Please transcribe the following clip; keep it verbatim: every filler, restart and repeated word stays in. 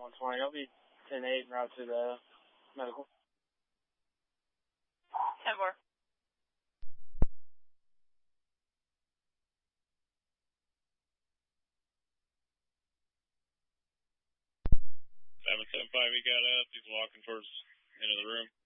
one twenty. I'll be ten eight en route to the medical. ten four. seven seven five, he got up. He's walking towards the end of the room.